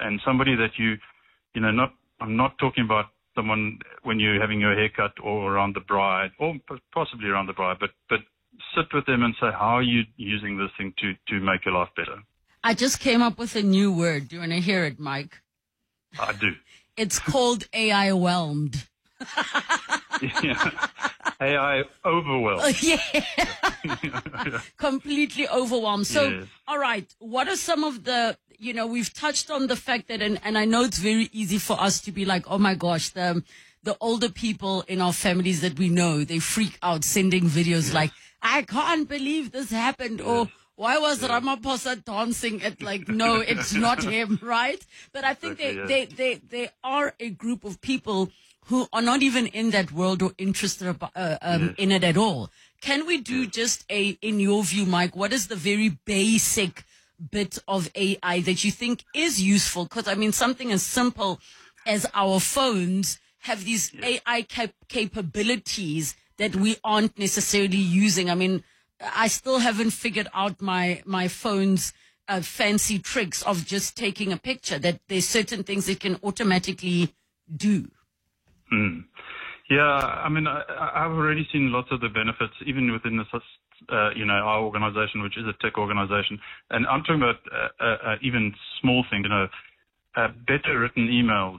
and somebody that I'm not talking about someone when you're having your haircut or around the bride, or possibly around the bride, but sit with them and say, how are you using this thing to make your life better? I just came up with a new word. Do you want to hear it, Mike? I do. It's called AI-whelmed. Yeah. AI overwhelmed. Yeah. Completely overwhelmed. So, yes. All right. What are some of the, we've touched on the fact that, and I know it's very easy for us to be like, oh my gosh, the older people in our families that we know, they freak out sending videos like, I can't believe this happened, or why was Ramaphosa dancing at no, it's not him, right? But I think they are a group of people who are not even in that world or interested in it at all. Can we do just in your view, Mike, what is the very basic bit of AI that you think is useful? Because, something as simple as our phones have these AI capabilities that we aren't necessarily using. I still haven't figured out my phone's fancy tricks of just taking a picture, that there's certain things it can automatically do. Yeah, I've already seen lots of the benefits, even within our organization, which is a tech organization. And I'm talking about even small things, better written emails,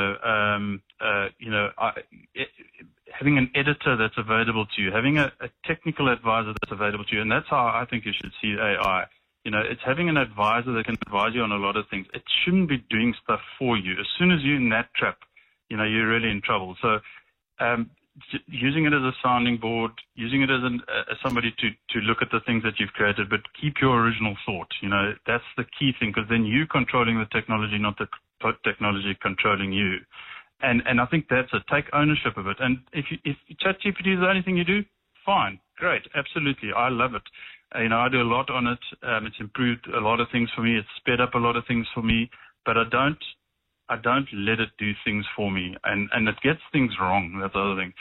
having an editor that's available to you, having a technical advisor that's available to you. And that's how I think you should see AI. It's having an advisor that can advise you on a lot of things. It shouldn't be doing stuff for you. As soon as you're in that trap, you're really in trouble. So, using it as a sounding board, using it as somebody to look at the things that you've created, but keep your original thought. That's the key thing, because then you're controlling the technology, not the technology controlling you. And I think that's it. Take ownership of it. And if ChatGPT is the only thing you do, fine, great, absolutely, I love it. I do a lot on it. It's improved a lot of things for me. It's sped up a lot of things for me, but I don't let it do things for me, and it gets things wrong. That's the other thing.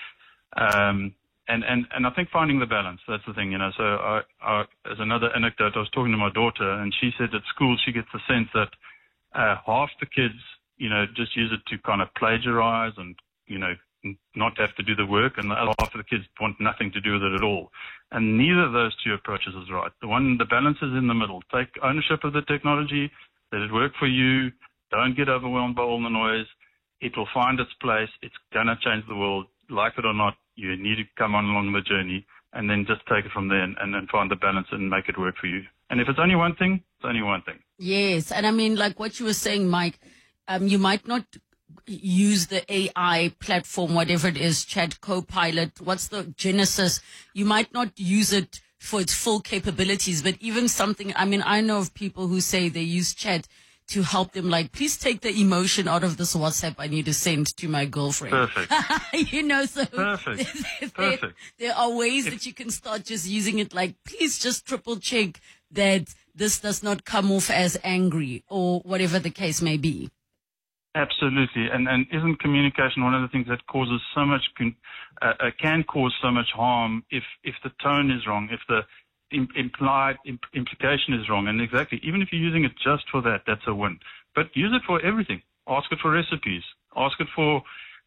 And I think finding the balance, that's the thing, So I, as another anecdote, I was talking to my daughter, and she said at school she gets the sense that half the kids, just use it to kind of plagiarize and, not have to do the work, and the other half of the kids want nothing to do with it at all. And neither of those two approaches is right. The balance is in the middle. Take ownership of the technology, let it work for you. Don't get overwhelmed by all the noise. It will find its place. It's going to change the world. Like it or not, you need to come on along the journey, and then just take it from there and then find the balance and make it work for you. And if it's only one thing, it's only one thing. Yes. And like what you were saying, Mike, you might not use the AI platform, whatever it is, Chat Copilot, what's the Genesis? You might not use it for its full capabilities, but even something, I know of people who say they use Chat to help them, please take the emotion out of this WhatsApp I need to send to my girlfriend. Perfect. So Perfect. There are ways that you can start just using it, please just triple check that this does not come off as angry, or whatever the case may be. Absolutely. And isn't communication one of the things that causes so much, can cause so much harm if the tone is wrong, if the implied implication is wrong? And exactly, even if you're using it just for that, that's a win. But use it for everything. Ask it for recipes. Ask it for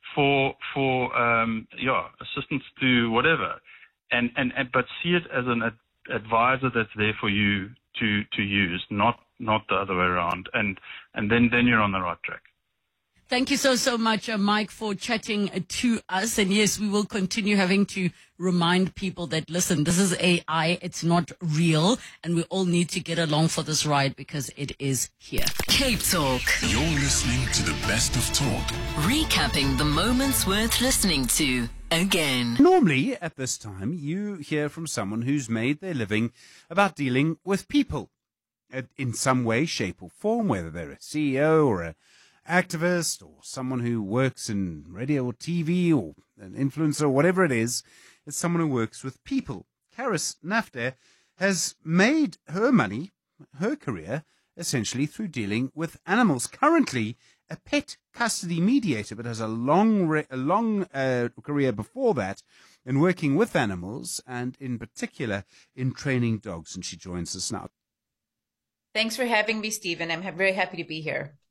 assistance to whatever. But see it as an advisor that's there for you to use, not the other way around. And then you're on the right track. Thank you so much, Mike, for chatting to us. And yes, we will continue having to remind people that, listen, this is AI. It's not real. And we all need to get along for this ride, because it is here. Cape Talk. You're listening to the best of talk. Recapping the moments worth listening to again. Normally, at this time, you hear from someone who's made their living about dealing with people in some way, shape or form, whether they're a CEO or a activist or someone who works in radio or TV or an influencer or whatever it is. It's someone who works with people. Karis Nafter has made her money, her career, essentially through dealing with animals. Currently a pet custody mediator, but has a long career before that in working with animals, and in particular in training dogs. And she joins us now. Thanks for having me, Stephen. I'm very happy to be here.